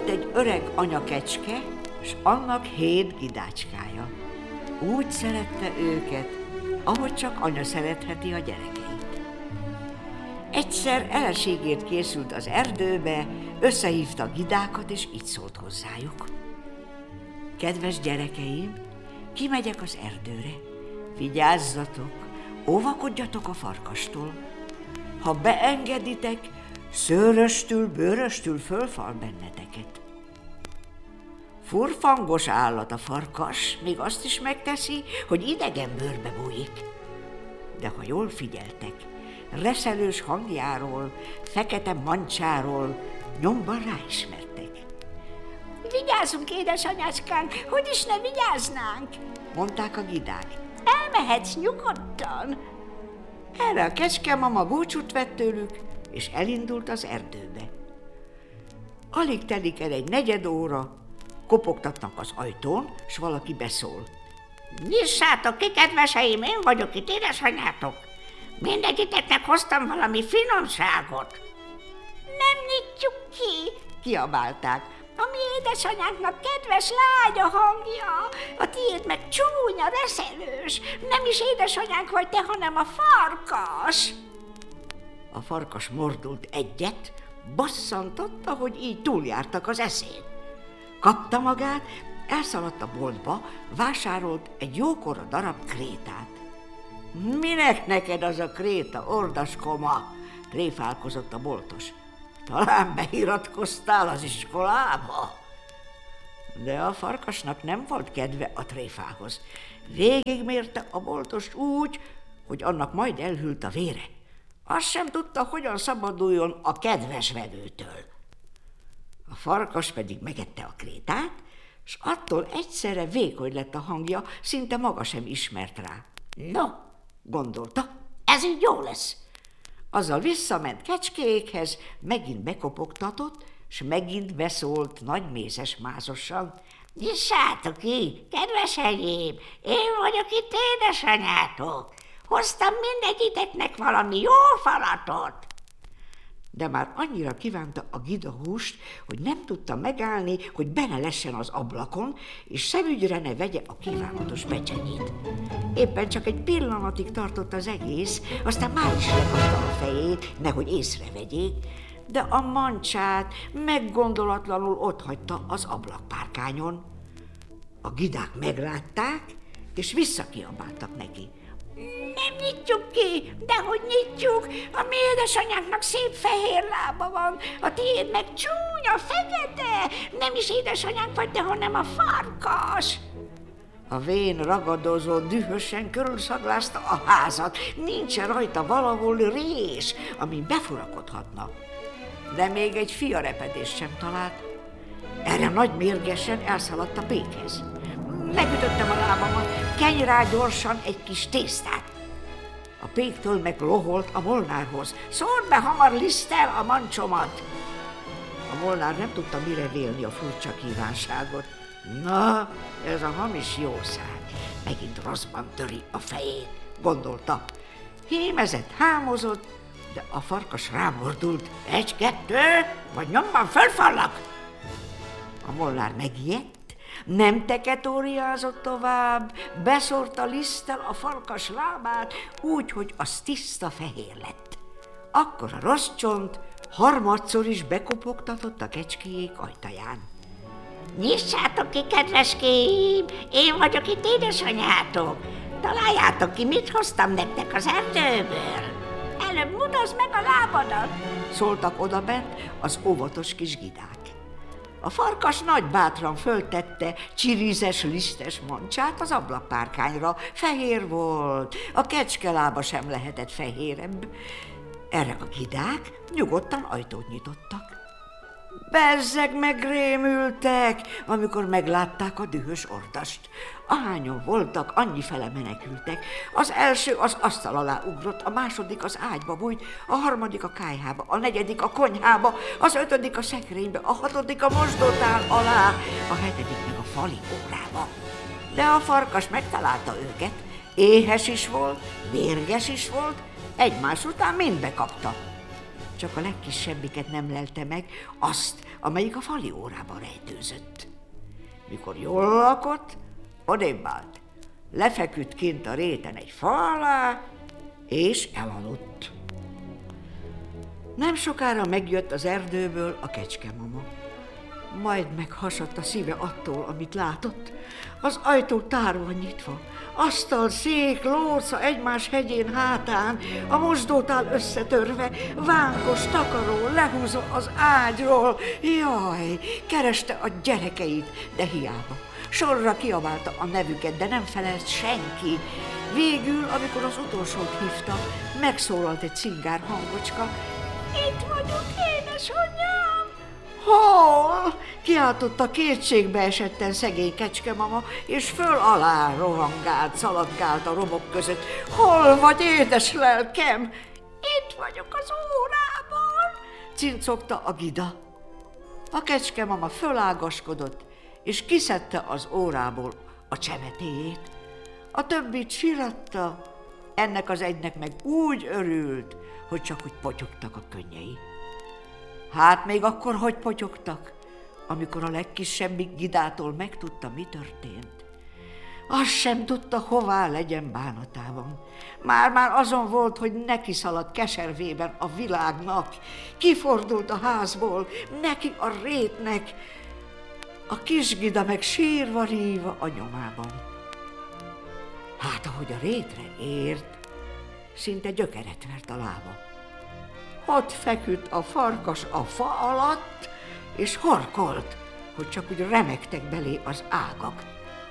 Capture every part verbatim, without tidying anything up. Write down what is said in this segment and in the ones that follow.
Volt egy öreg anyakecske, s annak hét gidácskája. Úgy szerette őket, ahogy csak anya szeretheti a gyerekeit. Egyszer eleségért készült az erdőbe, összehívta a gidákat, és így szólt hozzájuk. Kedves gyerekeim, kimegyek az erdőre. Vigyázzatok, óvakodjatok a farkastól. Ha beengeditek, szőröstül, bőröstül fölfal benneteket. Furfangos állat a farkas, még azt is megteszi, hogy idegen bőrbe bújik. De ha jól figyeltek, reszelős hangjáról, fekete mancsáról nyomban ráismertek. Vigyázzunk, édesanyácskánk, hogy is ne vigyáznánk, mondták a gidák. Elmehetsz nyugodtan. Erre a kecskemama búcsút vett tőlük, és elindult az erdőbe. Alig telik el egy negyed óra, kopogtatnak az ajtón, s valaki beszól. Nyissátok ki, kedveseim, én vagyok itt, édesanyátok. Mindegyiteknek hoztam valami finomságot. Nem nyitjuk ki, kiabálták. A mi édesanyánknak kedves lágy a hangja, a tiéd meg csúnya, reszelős. Nem is édesanyánk vagy te, hanem a farkas. A farkas mordult egyet, basszantotta, hogy így túljártak az eszén. Kapta magát, elszaladt a boltba, vásárolt egy jókora darab krétát. Minek neked az a kréta, ordaskoma? Tréfálkozott a boltos. Talán beiratkoztál az iskolába? De a farkasnak nem volt kedve a tréfához. Végigmérte a boltost úgy, hogy annak majd elhűlt a vére. Azt sem tudta, hogyan szabaduljon a kedves vevőtől. A farkas pedig megette a krétát, s attól egyszerre vékony lett a hangja, szinte maga sem ismert rá. No, gondolta, ez így jó lesz. Azzal visszament kecskékhez, megint bekopogtatott, s megint beszólt nagy mézes mázosan. Nyissátok ki, kedveseim, én vagyok itt édesanyátok. Hoztam mindegyiteknek valami jó falatot. De már annyira kívánta a gida húst, hogy nem tudta megállni, hogy benne lessen az ablakon, és szemügyre ne vegye a kívánatos pecsenyét. Éppen csak egy pillanatig tartott az egész, aztán már is lekapta a fejét, nehogy észrevegyék, de a mancsát meggondolatlanul otthagyta az ablakpárkányon. A gidák meglátták, és visszakiabáltak neki. Nem nyitjuk ki, de hogy nyitjuk, a mi édesanyánknak szép fehér lába van, a tiéd meg csúnya, fekete, nem is édesanyánk vagy te, hanem a farkas. A vén ragadozó dühösen körülszaglázta a házat, nincsen rajta valahol rés, ami befurakodhatna. De még egy fiarepedést sem talált. Erre nagy mérgesen elszaladt a pékhez. Megütöttem a lábamat, kenj rá gyorsan egy kis tésztát. A péktől meg loholt a molnárhoz. Szórd be hamar liszttel a mancsomat! A molnár nem tudta mire vélni a furcsa kívánságot. Na, ez a hamis jószág, megint rosszban töri a fejét, gondolta. Hímezett, hámozott, de a farkas rámordult. Egy-kettő, vagy nyomban fölfallak! A molnár megijedt, nem teketóriázott tovább, beszórta liszttel a farkas lábát, úgy, hogy az tiszta fehér lett. Akkor a rossz csont harmadszor is bekopogtatott a kecskéjék ajtaján. Nyissátok ki, kedveskéim, én vagyok itt édesanyátok. Találjátok ki, mit hoztam nektek az erdőből. Előbb mutasd meg a lábadat, szóltak odabent az óvatos kis gidák. A farkas nagy bátran föltette csirizes, lisztes mancsát az ablakpárkányra. Fehér volt, a kecske lába sem lehetett fehérebb. Erre a gidák nyugodtan ajtót nyitottak. Bezzeg megrémültek, amikor meglátták a dühös ordast. Ahányan voltak, annyifele menekültek. Az első az asztal alá ugrott, a második az ágyba bújt, a harmadik a kályhába, a negyedik a konyhába, az ötödik a szekrénybe, a hatodik a mosdótál alá, a hetedik meg a fali órába. De a farkas megtalálta őket, éhes is volt, mérges is volt, egymás után mind bekapta. csak a legkisebbiket nem lelte meg, azt, amelyik a fali órában rejtőzött. Mikor jól lakott, odébb állt, lefeküdt kint a réten egy fa alá, és elaludt. Nem sokára megjött az erdőből a kecskemama. Majd meghasadt a szíve attól, amit látott. Az ajtó tárva nyitva, asztal, szék, lóca egymás hegyén hátán, a mosdótál összetörve, vánkos takaró lehúzva az ágyról. Jaj, kereste a gyerekeit, de hiába. Sorra kiabálta a nevüket, de nem felelt senki. Végül, amikor az utolsót hívta, megszólalt egy cingár hangocska. Itt vagyok, édesanyám! Hol? Kiáltotta kétségbe esetten szegény kecskemama, és föl alá rohangált, szaladgált a romok között. Hol vagy, édes lelkem? Itt vagyok az órában, cincogta a gida. A kecskemama fölágaskodott, és kiszedte az órából a csemetéjét. A többit síratta, ennek az egynek meg úgy örült, hogy csak úgy potyogtak a könnyei. Hát még akkor hogy potyogtak, amikor a legkisebbik gidától megtudta, mi történt. Azt sem tudta, hová legyen bánatában. Már-már azon volt, hogy neki szaladt keservében a világnak. Kifordult a házból, neki a rétnek. A kis gida meg sírva ríva a nyomában. Hát ahogy a rétre ért, szinte gyökeret vert a lába. Ott feküdt a farkas a fa alatt, és horkolt, hogy csak úgy remegtek belé az ágak.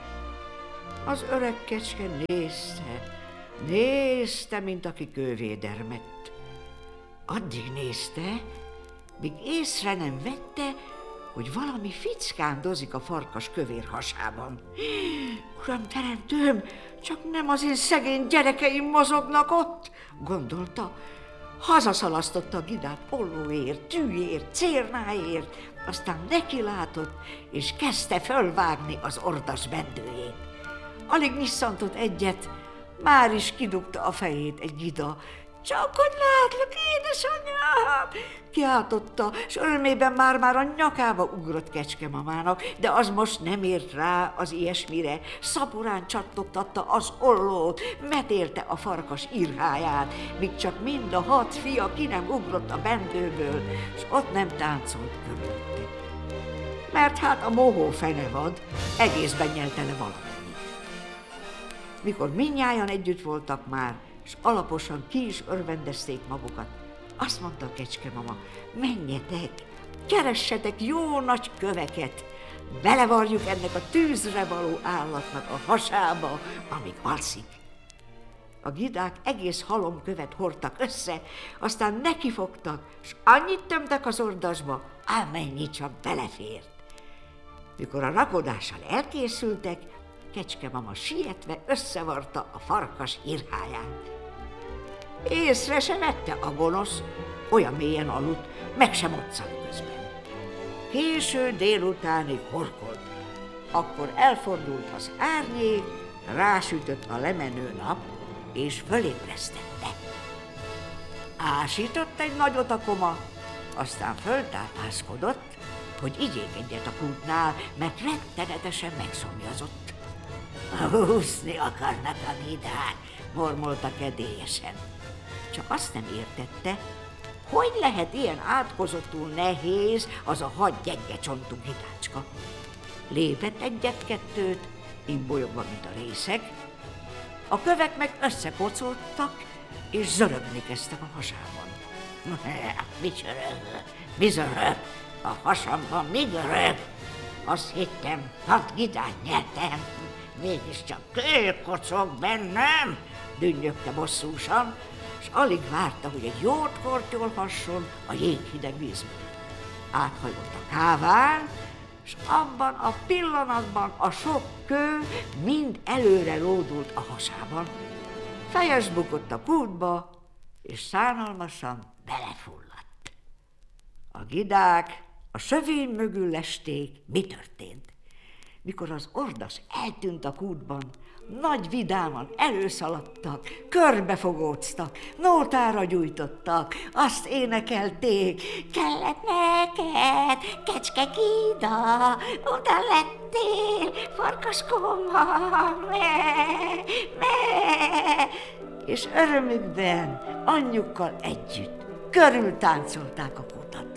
Az öreg kecske nézte, nézte, mint aki kővédermett. Addig nézte, míg észre nem vette, hogy valami fickándozik a farkas kövér hasában. Uram teremtőm, csak nem az én szegény gyerekeim mozognak ott, gondolta. Hazaszalasztotta a gidát ollóért, tűért, cérnáért, aztán neki látott, és kezdte fölvágni az ordas bendőjét. Alig nyisszantott egyet, már is kidugta a fejét egy gida. Csak hogy látlak, édesanyám! Kiáltotta, s örömében már-már a nyakába ugrott kecskemamának, de az most nem ért rá az ilyesmire. Szaporán csattogtatta az ollót, metélte a farkas irháját, míg csak mind a hat fia ki nem ugrott a bendőből, s ott nem táncolt körülötte. Mert hát a mohó fenevad egészben nyelte le valamennyi. Mikor mindnyájan együtt voltak már, és alaposan ki is örvendezték magukat, azt mondta a kecskemama, menjetek, keressetek jó nagy köveket, belevarjuk ennek a tűzre való állatnak a hasába, amíg alszik. A gidák egész halomkövet hordtak össze, aztán nekifogtak, s annyit tömtek az ordasba, amennyi csak belefért. Mikor a rakodással elkészültek, kecskemama sietve összevarta a farkas irháját. Észre se vette a gonosz, olyan mélyen aludt, meg sem moccant közben. Késő délutánig horkolt, akkor elfordult az árnyék, rásütött a lemenő nap, és fölébresztette. Ásított egy nagyot a koma, aztán föltápászkodott, hogy igyék egyet a kútnál, mert rettenetesen megszomjazott. Úszni akarnak a gidák, mormolta kedélyesen. Csak azt nem értette, hogy lehet ilyen átkozottul nehéz az a hat gyenge csontú gidácska. Lépett egyet-kettőt, imbolyogva, mint a részeg, a kövek meg összekocoltak, és zörögni kezdtek a hasában. Mi zörög, mi zörög, a hasamban mi zörög? Azt hittem, hat gidát nyertem, mégiscsak kőkocog bennem, dünnyögte bosszúsan, és alig várta, hogy egy jót kortyolhasson a jéghideg vízből. Áthajolt a káván, és abban a pillanatban a sok kő mind előre lódult a hasában. Fejes bukott a kútba, és szánalmasan belefulladt. A gidák a sövény mögül lesték, mi történt. Mikor az ordas eltűnt a kútban, nagy vidáman előszaladtak, körbefogóztak, nótára gyújtottak, azt énekelték: kellett neked kecske kída, oda lettél farkaskoma, me, me. És örömükben anyjukkal együtt körül táncolták a kutat.